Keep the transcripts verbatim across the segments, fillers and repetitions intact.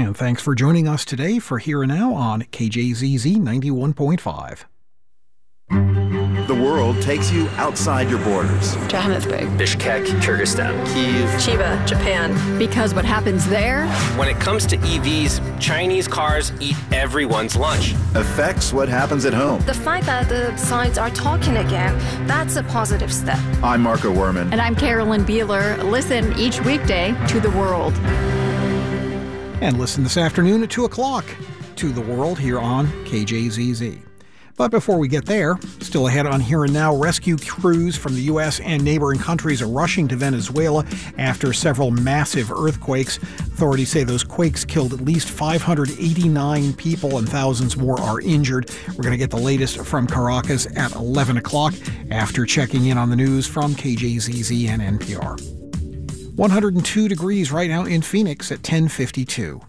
And thanks for joining us today for Here and Now on K J Z Z ninety-one point five. The world takes you outside your borders. Johannesburg, Bishkek, Kyrgyzstan, Kyiv, Chiba, Japan. Because what happens there? When it comes to E Vs, Chinese cars eat everyone's lunch. Affects what happens at home. The fact that the sides are talking again, that's a positive step. I'm Marco Werman. And I'm Carolyn Beeler. Listen each weekday to The World. And listen this afternoon at two o'clock to The World here on K J Z Z. But before we get there, still ahead on Here and Now, rescue crews from the U S and neighboring countries are rushing to Venezuela after several massive earthquakes. Authorities say those quakes killed at least five hundred eighty-nine people and thousands more are injured. We're going to get the latest from Caracas at eleven o'clock after checking in on the news from K J Z Z and N P R. one hundred two degrees right now in Phoenix at ten fifty-two.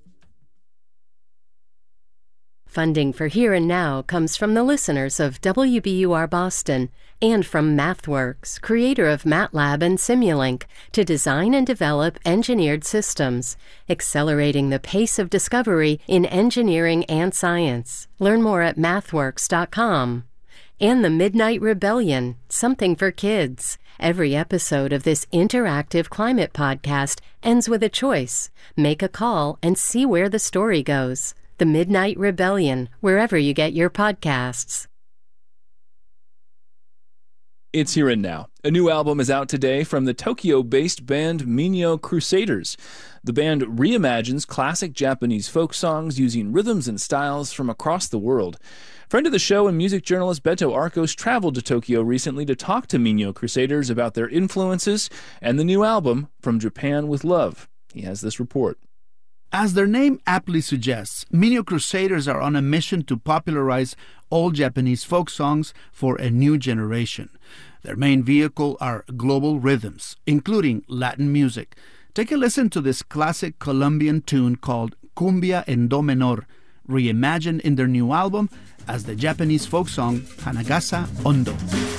Funding for Here and Now comes from the listeners of W B U R Boston and from MathWorks, creator of MATLAB and Simulink, to design and develop engineered systems, accelerating the pace of discovery in engineering and science. Learn more at mathworks dot com. And the Midnight Rebellion, something for kids. Every episode of this interactive climate podcast ends with a choice. Make a call and see where the story goes. The Midnight Rebellion, wherever you get your podcasts. It's Here and Now. A new album is out today from the Tokyo-based band Minyo Crusaders. The band reimagines classic Japanese folk songs using rhythms and styles from across the world. Friend of the show and music journalist Beto Arcos traveled to Tokyo recently to talk to Minyo Crusaders about their influences and the new album, From Japan with Love. He has this report. As their name aptly suggests, Minyo Crusaders are on a mission to popularize old Japanese folk songs for a new generation. Their main vehicle are global rhythms, including Latin music. Take a listen to this classic Colombian tune called Cumbia en Do Menor, reimagined in their new album as the Japanese folk song Hanagasa Ondo.